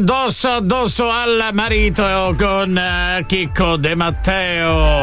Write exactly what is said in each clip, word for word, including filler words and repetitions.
addosso addosso al marito con uh, Chicco De Matteo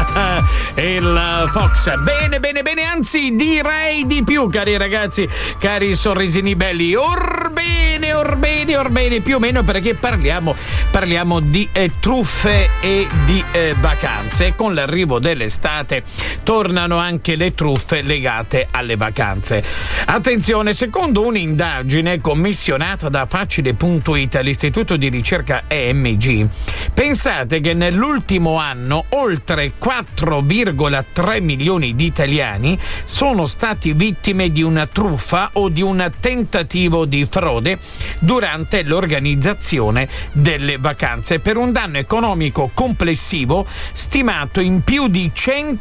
il Fox. Bene bene bene, anzi direi di più, cari ragazzi, cari sorrisini belli. Orbene orbene orbene, più o meno, perché parliamo parliamo di eh, truffe e di eh, vacanze. Con l'arrivo dell'estate tornano anche le truffe legate alle vacanze. Attenzione, secondo un'indagine commissionata da Facile punto it, l'istituto di ricerca E M G, pensate che nell'ultimo anno oltre quattro virgola tre milioni di italiani sono stati vittime di una truffa o di un tentativo di frode durante l'organizzazione delle vacanze, per un danno economico complessivo stimato in più di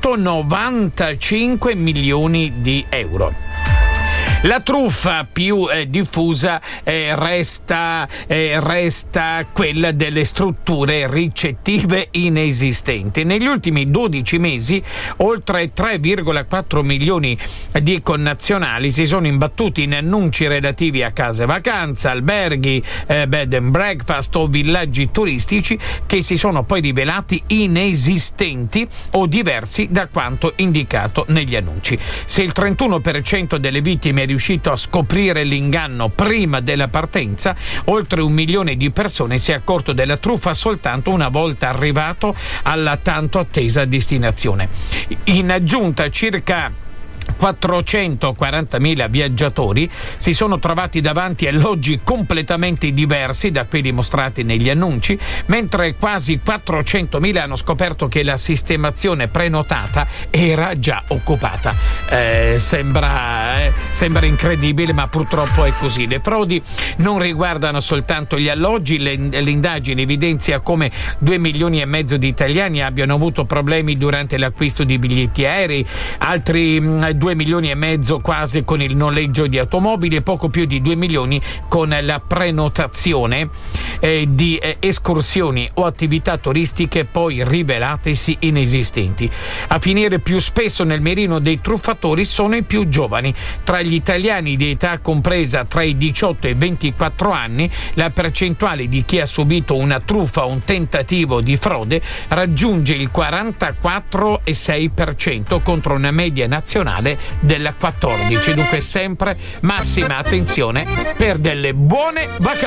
centonovantacinque milioni di euro. La truffa più eh, diffusa eh, resta, eh, resta quella delle strutture ricettive inesistenti. Negli ultimi dodici mesi oltre tre virgola quattro milioni di connazionali si sono imbattuti in annunci relativi a case vacanza, alberghi, eh, bed and breakfast o villaggi turistici che si sono poi rivelati inesistenti o diversi da quanto indicato negli annunci. Se il trentuno per cento delle vittime è riuscito a scoprire l'inganno prima della partenza, oltre un milione di persone si è accorto della truffa soltanto una volta arrivato alla tanto attesa destinazione. In aggiunta, circa quattrocentoquarantamila viaggiatori si sono trovati davanti a alloggi completamente diversi da quelli mostrati negli annunci, mentre quasi quattrocentomila hanno scoperto che la sistemazione prenotata era già occupata. Eh, sembra, eh, sembra incredibile, ma purtroppo è così. Le frodi non riguardano soltanto gli alloggi. Le, l'indagine evidenzia come due milioni e mezzo di italiani abbiano avuto problemi durante l'acquisto di biglietti aerei, altri mh, due milioni e mezzo quasi con il noleggio di automobili e poco più di due milioni con la prenotazione eh, di eh, escursioni o attività turistiche poi rivelatesi inesistenti. A finire più spesso nel mirino dei truffatori sono i più giovani. Tra gli italiani di età compresa tra i diciotto e i ventiquattro anni, la percentuale di chi ha subito una truffa o un tentativo di frode raggiunge il quarantaquattro virgola sei per cento contro una media nazionale della quattordici. Dunque sempre massima attenzione per delle buone vacanze.